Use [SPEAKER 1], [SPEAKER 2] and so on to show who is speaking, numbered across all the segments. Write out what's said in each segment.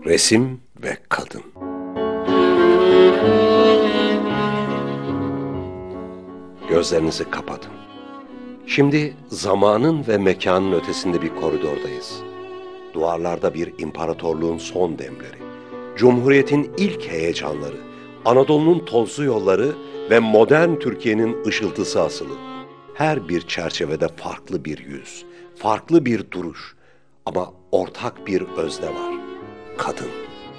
[SPEAKER 1] Resim ve kadın. Gözlerinizi kapatın. Şimdi zamanın ve mekanın ötesinde bir koridordayız. Duvarlarda bir imparatorluğun son demleri, Cumhuriyet'in ilk heyecanları, Anadolu'nun tozlu yolları ve modern Türkiye'nin ışıltısı asılı. Her bir çerçevede farklı bir yüz, farklı bir duruş ama ortak bir özne var. Kadın.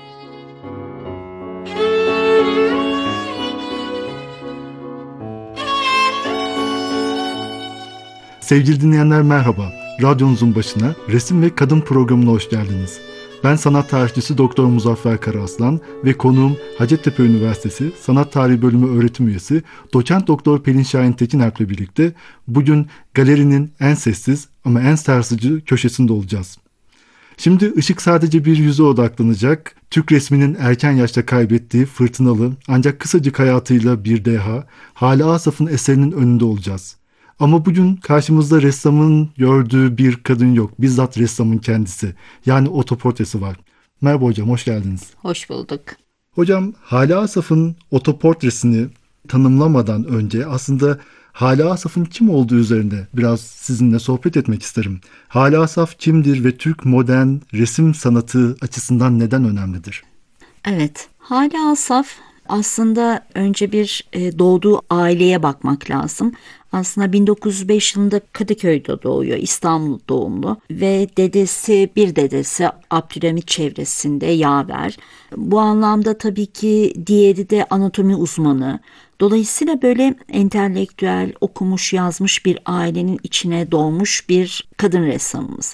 [SPEAKER 2] Sevgili dinleyenler merhaba. Radyonuzun başına Resim ve Kadın programına hoş geldiniz. Ben sanat tarihçisi Doktor Muzaffer Karaaslan ve konuğum Hacettepe Üniversitesi Sanat Tarihi Bölümü öğretim üyesi Doçent Doktor Pelin Şahin Tekiner'le birlikte bugün galerinin en sessiz ama en sarsıcı köşesinde olacağız. Şimdi ışık sadece bir yüze odaklanacak. Türk resminin erken yaşta kaybettiği fırtınalı ancak kısacık hayatıyla bir deha Hale Asaf'ın eserinin önünde olacağız. Ama bugün karşımızda ressamın gördüğü bir kadın yok. Bizzat ressamın kendisi. Yani otoportresi var. Merhaba hocam, hoş geldiniz.
[SPEAKER 3] Hoş bulduk.
[SPEAKER 2] Hocam, Hale Asaf'ın otoportresini tanımlamadan önce aslında Hale Asaf'ın kim olduğu üzerinde biraz sizinle sohbet etmek isterim. Hale Asaf kimdir ve Türk modern resim sanatı açısından neden önemlidir?
[SPEAKER 3] Evet, Hale Asaf aslında önce bir doğduğu aileye bakmak lazım. Aslında 1905 yılında Kadıköy'de doğuyor, İstanbul doğumlu ve bir dedesi Abdülhamit çevresinde yaver. Bu anlamda tabii ki diğeri de anatomi uzmanı. Dolayısıyla böyle entelektüel, okumuş, yazmış bir ailenin içine doğmuş bir kadın ressamımız.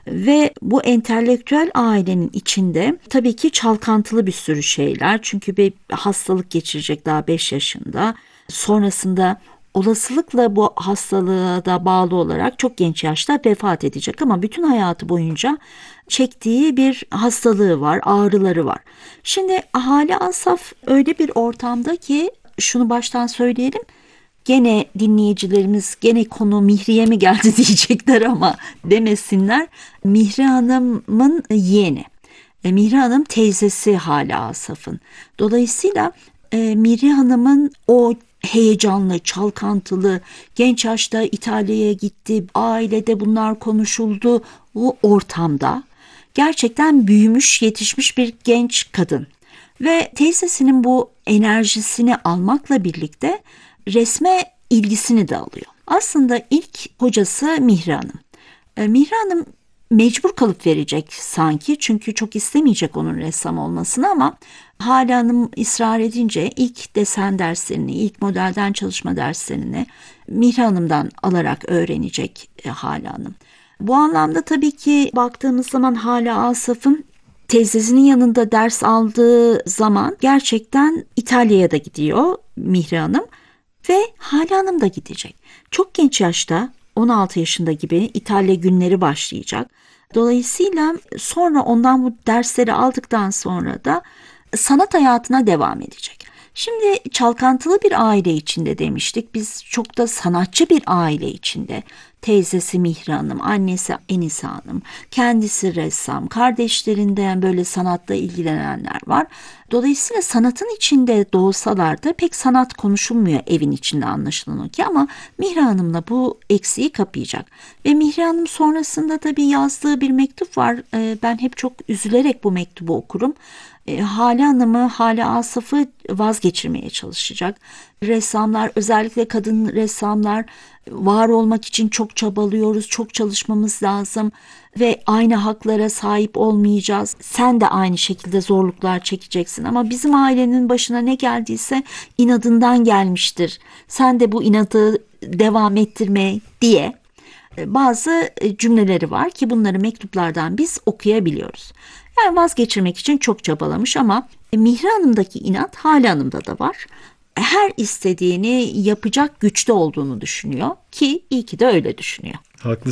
[SPEAKER 3] Ve bu entelektüel ailenin içinde tabii ki çalkantılı bir sürü şeyler. Çünkü bir hastalık geçirecek daha 5 yaşında. Sonrasında olasılıkla bu hastalığa da bağlı olarak çok genç yaşta vefat edecek ama bütün hayatı boyunca çektiği bir hastalığı var, ağrıları var. Şimdi Hale Asaf öyle bir ortamda ki şunu baştan söyleyelim. Gene dinleyicilerimiz gene konu Mihriye mi geldi diyecekler ama demesinler. Mihri Hanım'ın yeğeni. Mihri Hanım teyzesi Hale Asaf'ın. Dolayısıyla Mihri Hanım'ın o heyecanlı, çalkantılı, genç yaşta İtalya'ya gitti, ailede bunlar konuşuldu. O ortamda gerçekten büyümüş, yetişmiş bir genç kadın. Ve teyzesinin bu enerjisini almakla birlikte resme ilgisini de alıyor. Aslında ilk hocası Mihri Hanım. Mihri Hanım mecbur kalıp verecek sanki çünkü çok istemeyecek onun ressam olmasını ama Hale Hanım ısrar edince ilk desen derslerini, ilk modelden çalışma derslerini Mihri Hanım'dan alarak öğrenecek Hale Hanım. Bu anlamda tabii ki baktığımız zaman Hale Asaf'ın teyzesinin yanında ders aldığı zaman gerçekten İtalya'ya da gidiyor Mihri Hanım ve Hale Hanım da gidecek. Çok genç yaşta 16 yaşında gibi İtalya günleri başlayacak. Dolayısıyla sonra ondan bu dersleri aldıktan sonra da sanat hayatına devam edecek. Şimdi çalkantılı bir aile içinde demiştik. Biz çok da sanatçı bir aile içinde. Teyzesi Mihri Hanım, annesi Enise Hanım, kendisi ressam, kardeşlerinden böyle sanatla ilgilenenler var. Dolayısıyla sanatın içinde doğsalar da pek sanat konuşulmuyor evin içinde anlaşılan o ki ama Mihri Hanım'la bu eksiği kapayacak. Ve Mihri Hanım sonrasında tabii yazdığı bir mektup var. Ben hep çok üzülerek bu mektubu okurum. Hale Hanım'ı, Hale Asaf'ı vazgeçirmeye çalışacak. Ressamlar, özellikle kadın ressamlar var olmak için çok çabalıyoruz, çok çalışmamız lazım ve aynı haklara sahip olmayacağız. Sen de aynı şekilde zorluklar çekeceksin ama bizim ailenin başına ne geldiyse inadından gelmiştir. Sen de bu inadı devam ettirme diye bazı cümleleri var ki bunları mektuplardan biz okuyabiliyoruz. Yani vazgeçirmek için çok çabalamış ama Mihri Hanım'daki inat Hale Hanım'da da var. Her istediğini yapacak güçte olduğunu düşünüyor ki iyi ki de öyle düşünüyor.
[SPEAKER 2] Haklısınız.